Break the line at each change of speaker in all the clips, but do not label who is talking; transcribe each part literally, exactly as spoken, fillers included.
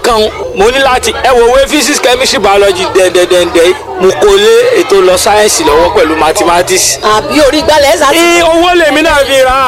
kan mo ní láti ẹ wo wé physics chemistry biology dẹ̀ndẹ̀dẹ̀ndẹ̀ mo kò lé ètò lọ sáyẹ́nsì lọ́wọ́ pẹ̀lú mathematics.
àbí orí gbalẹ̀ ẹ̀sà.
ní owó lèmi náà fi rà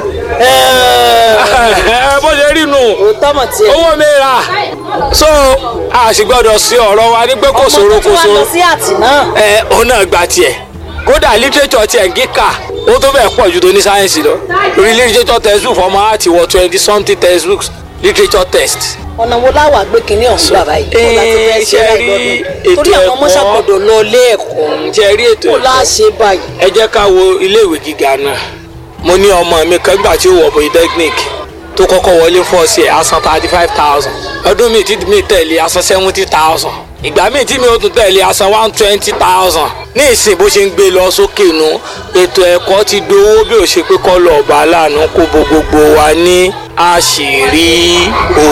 á bó ṣe rí nù owó mi rà so a sì gbọ́dọ̀ sí ọ̀rọ̀ wa ní pé kò ṣòro kò ṣòro.
ọmọ tó wá lọ sí àtì náà.
ẹ òun náà gba tiẹ̀ kódà literature tiẹ̀ ń kíkà ó tó bẹ́ẹ̀ pọ̀ ju tó ní sáyẹ́nsì lọ lórí literature textbook fọmọ àti wọ twenty something textbooks literature test.
ọ̀nà wo láwà gbé kinní ọ̀hún bàbá yìí.
ee ṣe rí ètò ẹ̀kọ́
torí àwọn ọmọ ṣàgbọ́dọ̀ lọ ilé ẹ̀kọ́.
ṣe rí ètò
ẹ̀kọ́. kó láṣẹ báyìí.
ẹ jẹ́ ká wo iléèwé gíga náà mo ní ọmọ mi kan gbà tí ó wọ polytechnic tó kọ́kọ́ wọlé fọ́ọ̀sì ẹ̀ asan thirty five thousand ọdún mi tí mi tẹ̀lé asan seventy thousand ìgbà míì tí mi ó tún tẹ̀lé asan one twenty thousand ní ìsìn bó ṣe ń gbé lọ sókè nu ètò ẹ̀kọ́ ti dowó bí ó ṣe pé kọ́ lọ ọ̀bà aláàánú kó gbogbo wa ní àṣírí o.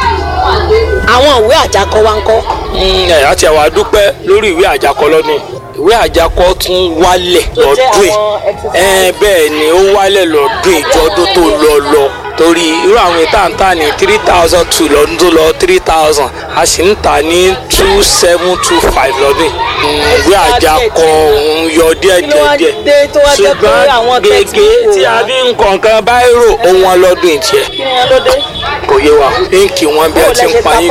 àwọn ìwé àjákọ wa ń kọ́.
ẹ àti àwa dúpẹ́ lórí ìwé àjákọ lọ́dún ìwé àjákọ tún wálẹ̀ lọ́dún ẹ bẹ́ẹ̀ ni ó wálẹ̀ lọ́dún ìjọdún tó lọ lọ torí irú àwọn ìtàǹtà ní three thousand two lọ́dún tó lọ three thousand a sì ń tà ní two seven two five lọ́dún ìwé àjákọ òun yọ díẹ̀ díẹ̀ díẹ̀ ṣùgbọ́n gègé tí a fi ń kọ̀ọ̀kan báírò òun wọn lọ́dún ìtiẹ̀ kò yé wa pínkì wọn bí ẹ ti ń pa yín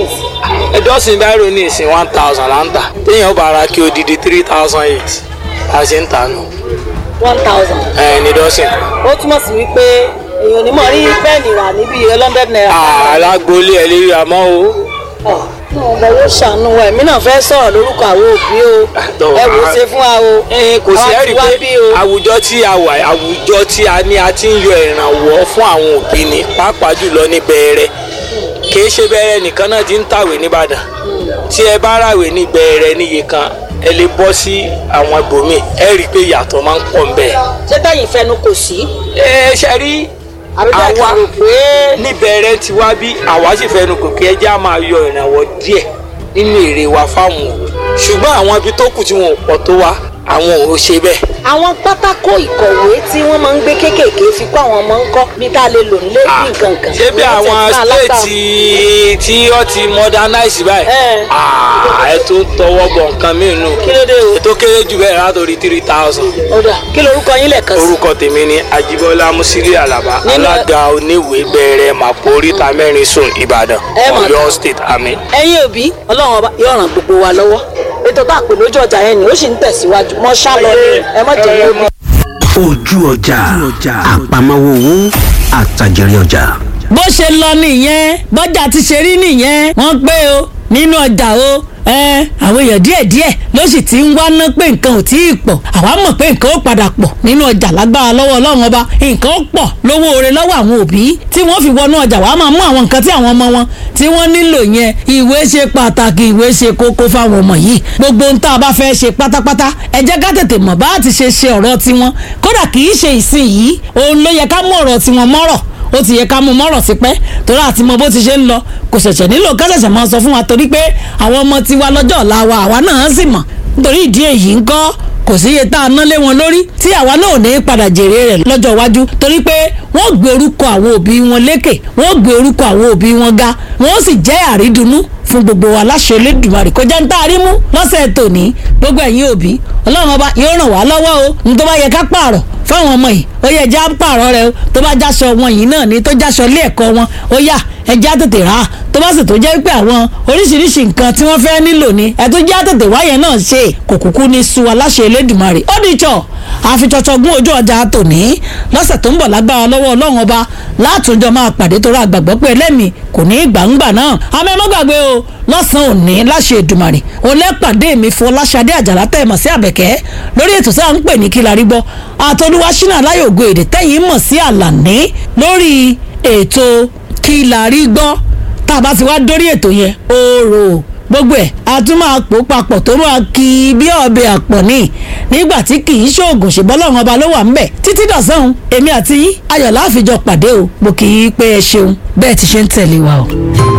ẹdọ́sìn báírò ní ìsìn one thousand là ń tà téèyàn bá ra kí odidi three thousand eight a sì ń tà nù.
one thousand.
ẹ ní dọ́sìn.
ó túmọ̀ sí wípé èèyàn ò ní mọ̀ rí pẹ́ẹ́nì rà níbi hundred naira.
alágbolé ẹ lè rí àmọ́ o.
ọ̀bẹ yóò ṣàánú wa èmi náà fẹ́ sọ̀rọ̀ lórúkọ àwọn òbí o ẹ wò ó ṣe fún wa o.
kò sí ẹ̀rí pé àwùjọ tí a wà àwùjọ tí a ní a ti ń yọ ìrànwọ́ fún àwọn òbí ni pàápàá jùlọ ní bẹ̀rẹ̀ kìí ṣe bẹ̀rẹ̀ nìkan náà ti ń tàwé nìbàdàn tí ẹ bá ràwé ní bẹ̀rẹ̀ níye kan ẹ lè bọ́ sí àwọn ibòmíì ẹ rí i pé ìyàtọ̀ máa ń pọ̀ ń bẹ̀.
ṣé bẹ́yìn fẹnu kò sí.
ẹ ṣe rí àwa níbẹ̀rẹ̀ tí wá bí àwa sì fẹnu kò kí ẹ jẹ́ á máa yọ ìrànwọ́ díẹ̀ nínú èrè wa fáwọn ṣùgbọ́n àwọn ibi tó kù tí wọn ò pọ̀ tó wa àwọn ò ṣe bẹ́ẹ̀.
àwọn pátákó ìkọ̀wé tí wọ́n máa ń gbé kéékèèké fi kó àwọn ọmọ ń kọ́ bí tá a lè lò nílé ní nǹkan.
ṣé bí àwọn stéètì tí wọ́n ti modernize báyìí ẹ tó tọwọ́ bọ̀ nǹkan mìíràn nù.
kí ló dé o.
ètò kéré jù bẹ́ẹ̀ látòrí three thousand.
ọ̀dà kí lorúkọ yín lẹ́ẹ̀kan sí.
orúkọ tèmi ni Ajíbọ́lá Musili Alaba alága oníwèé bẹ̀rẹ̀ màpò oríta mẹ́rin sùn Ìbàdàn Ọ̀yọ́ state àmín.
ẹ̀yin òbí Ọlọ́run ọba yóò ràn gbogbo wa lọ́wọ́ ètò tá a pè lójú ọjà yẹn ni ó sì ń tẹ̀síwájú mọ́ ṣá lọ ní ẹ má jẹ́ lórí.
ojú ọjà àpamọ́wọ́ owó àtàjẹrẹ ọjà.
bó ṣe lọ nìyẹn bọ́jà ti ṣe rí nìyẹn wọ́n pé o nínú ọjà o ẹ àwọn èèyàn díẹ̀díẹ̀ ló sì ti ń wá ná pé nǹkan ò tí ì pọ̀ àwa mọ̀ pé nǹkan ó padà pọ̀ nínú ọjà lágbára lọ́wọ́ Ọlọ́run ọba nǹkan ó pọ̀ lówó oore lọ́wọ́ àwọn òbí tí wọ́n fi wọnú ọjà wàá máa mú àwọn nǹkan tí àwọn ọmọ wọn tí wọ́n nílò yẹn ìwé ṣe pàtàkì ìwé ṣe kókó fáwọn ọmọ yìí gbogbo ohun tá a bá fẹ́ ṣe pátápátá ẹ jẹ́ ká tètè mọ̀ bá ti ṣe ṣe ọ̀rọ̀ tiwọn kódà kì í ṣe ìsìn yìí òun ló yẹ ká mú ọ̀rọ̀ tiwọn mọ́rọ̀ ó ti yẹ ká mú mọ́rọ̀ sí pẹ́ torí àti mọ bó ti ṣe ń lọ kò ṣẹ̀ṣẹ̀ nílò ká ṣẹ̀ṣẹ̀ máa sọ fún wa torí pé àwọn ọmọ tiwa lọ́jọ́ ọ̀la wa àwa náà sì mọ̀ nítorí ìdí èyí ń kọ́ kò sí iye tá a ná lé wọn lórí tí àwa náà ò ní padà jèrè rẹ̀ lọ́jọ́ iwájú torí pé wọ́n gbé orúkọ àwọn òbí wọn lékè wọ́n gbé orúkọ àwọn òbí wọn ga wọ́n sì jẹ́ àrídùnnú fún gbogbo wa láṣẹ Olódùmarè kó jẹ́ ń tá a rí mú lọ́sẹ̀ tòní gbogbo ẹ̀yin òbí Ọlọ́run ọba yóò ràn wá lọ́wọ́ o ní tó bá yẹ ká pààrọ̀ fáwọn ọmọ yìí ó yẹ ẹja pààrọ̀ rẹ o tó bá jáṣọ wọn yìí náà ni tó jáṣọ ilé ẹ̀kọ́ wọn ó yá ẹja tètè rà á tó bá sì tó jẹ́ pé àwọn oríṣiríṣi nǹkan tí wọ́n fẹ́ nílò ni ẹ tó já tètè wáyẹn náà ṣe kò kúkú ní sú aláṣẹ Elédùmarè ó dìjọ́ àfitọ́tọ́ gún ojú ọjà tòní lọ́sẹ̀ tó ń bọ̀ lágbára lọ́wọ́ Ọlọ́run ọba látúnjọ máa pàdé tó rà gbàgbọ́ pé ẹlẹ́mìí kò ní í gbàǹgbà náà àmọ́ ẹ má gbàgbé o lọ́sàn-án òní láṣẹ Èdùmàrè olẹ́pàdé mi fún Ọláṣadé Àjàlá tẹ̀ mọ̀ sí Àbẹ̀kẹ́ lórí ètò sáà ń pè ní kí la rí gbọ́ àtolúwa ṣínà láyògo èdè tẹ́yìn mọ̀ sí Àlàní lórí ètò kí la rí gbọ́ tá a bá ti wá dórí ètò yẹn oòrò gbogbo ẹ̀ a tún máa pò papọ̀ tó máa kí bí ọbẹ̀ àpọ̀ ní nígbà tí kì í ṣoògùn ṣùgbọ́n Ọlọ́run ọba ló wà ń bẹ̀ títí dọ̀sán èmi àti ayọ̀ láàfijọ́ pàdé o mo kì í pé ẹ ṣeun bẹ́ẹ̀ ti ṣe ń tẹ̀lé wa o.